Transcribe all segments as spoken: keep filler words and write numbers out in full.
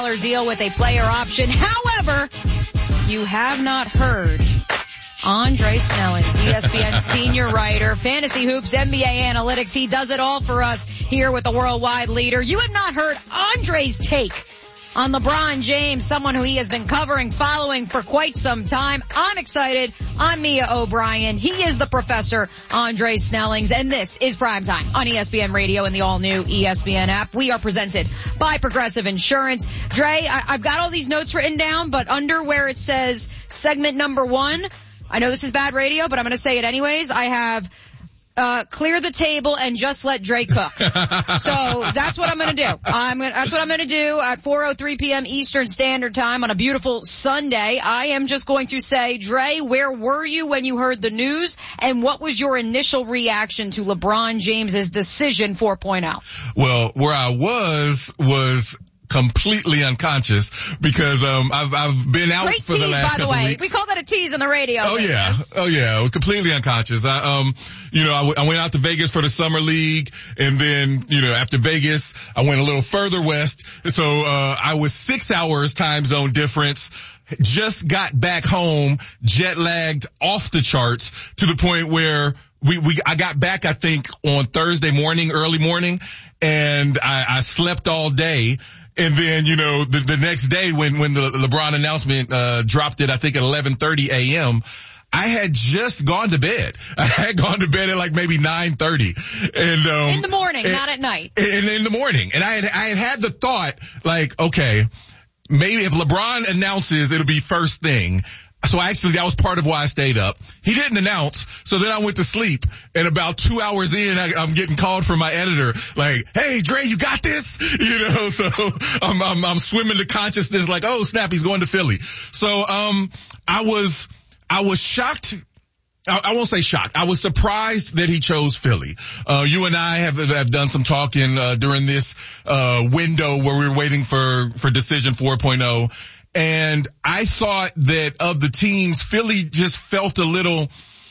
dollar deal with a player option. However, you have not heard Andre Snellings, E S P N senior writer, fantasy hoops, N B A analytics. He does it all for us here with the worldwide leader. You have not heard Andre's take on LeBron James, someone who he has been covering, following for quite some time. I'm excited. I'm Mia O'Brien. He is the professor, Andre Snellings, and this is Primetime on E S P N Radio and the all-new E S P N app. We are presented by Progressive Insurance. Dre, I- I've got all these notes written down, but under where it says segment number one, I know this is bad radio, but I'm going to say it anyways. I have Uh, clear the table and just let Dre cook. So that's what I'm going to do. I'm gonna, that's what I'm going to do at four oh three p.m. Eastern Standard Time on a beautiful Sunday. I am just going to say, Dre, where were you when you heard the news, and what was your initial reaction to LeBron James's decision four point oh? Well, where I was was completely unconscious because um I've I've been out Great for tease, the last by the couple way. weeks. We call that a tease on the radio. Oh yeah, business. oh yeah, I was completely unconscious. I um you know I, w- I went out to Vegas for the summer league, and then you know after Vegas I went a little further west. So uh I was six hours time zone difference. Just got back home, jet lagged off the charts to the point where we we I got back I think on Thursday morning, early morning, and I, I slept all day. And then, you know, the, the next day when, when the LeBron announcement, uh, dropped it, I think at eleven thirty a.m., I had just gone to bed. I had gone to bed at like maybe nine thirty. And, um. In the morning, and, not at night. And in the morning. And I had, I had had the thought, like, okay, maybe if LeBron announces, it'll be first thing. So actually that was part of why I stayed up. He didn't announce, so then I went to sleep, and about two hours in I, I'm getting called from my editor like, hey Dre, you got this? You know, so I'm, I'm, I'm swimming to consciousness like, oh snap, he's going to Philly. So, um, I was, I was shocked. I, I won't say shocked. I was surprised that he chose Philly. Uh, you and I have, have done some talking, uh, during this, uh, window where we were waiting for, for decision four point oh. And I thought that of the teams, Philly just felt a little,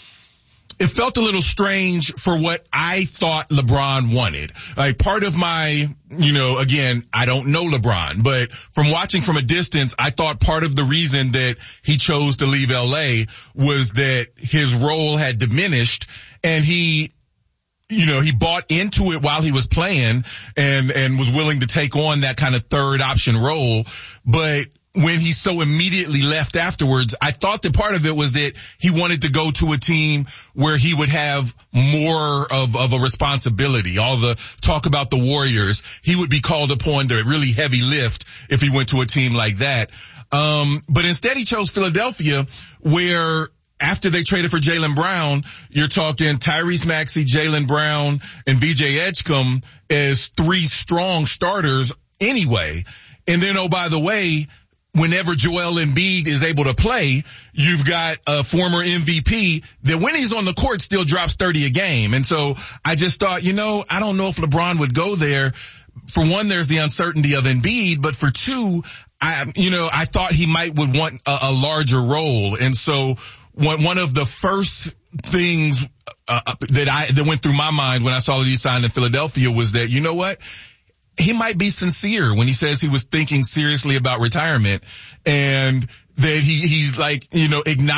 it felt a little strange for what I thought LeBron wanted. Like part of my, you know, again, I don't know LeBron, but from watching from a distance, I thought part of the reason that he chose to leave L A was that his role had diminished, and he, you know, he bought into it while he was playing and, and was willing to take on that kind of third option role. But when he so immediately left afterwards, I thought that part of it was that he wanted to go to a team where he would have more of, of a responsibility. All the talk about the Warriors, he would be called upon to really heavy lift if he went to a team like that. Um, but instead he chose Philadelphia, where after they traded for Jaylen Brown, you're talking Tyrese Maxey, Jaylen Brown, and V J Edgecombe as three strong starters anyway. And then, oh, by the way, whenever Joel Embiid is able to play, you've got a former M V P that when he's on the court still drops thirty a game. And so I just thought, you know, I don't know if LeBron would go there. For one, there's the uncertainty of Embiid, but for two, I, you know, I thought he might would want a, a larger role. And so one, one of the first things uh, that I, that went through my mind when I saw that he signed in Philadelphia was that, you know what? He might be sincere when he says he was thinking seriously about retirement, and that he, he's like, you know, acknowledging